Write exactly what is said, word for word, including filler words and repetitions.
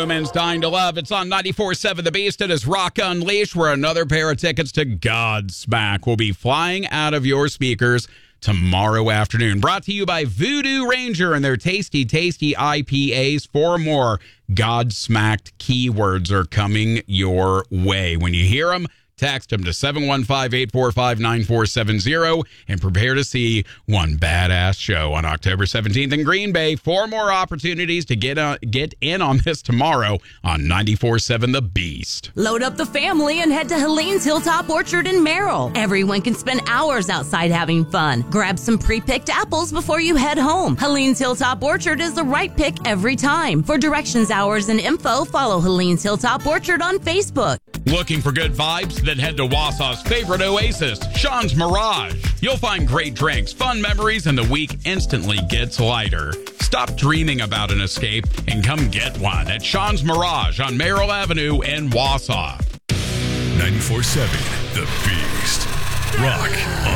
Lumen's Dying to Love. It's on ninety-four point seven The Beast. It is Rock Unleashed, where another pair of tickets to Godsmack will be flying out of your speakers tomorrow afternoon. Brought to you by Voodoo Ranger and their tasty, tasty I P As. Four more Godsmacked keywords are coming your way. When you hear them, text them to seven one five, eight four five, nine four seven zero and prepare to see one badass show on October seventeenth in Green Bay. Four more opportunities to get uh, get in on this tomorrow on ninety-four point seven The Beast. Load up the family and head to Helene's Hilltop Orchard in Merrill. Everyone can spend hours outside having fun. Grab some pre-picked apples before you head home. Helene's Hilltop Orchard is the right pick every time. For directions, hours, and info, follow Helene's Hilltop Orchard on Facebook. Looking for good vibes? Then head to Wausau's favorite oasis, Sean's Mirage. You'll find great drinks, fun memories, and the week instantly gets lighter. Stop dreaming about an escape and come get one at Sean's Mirage on Merrill Avenue in Wausau. ninety-four point seven The Beast. Rock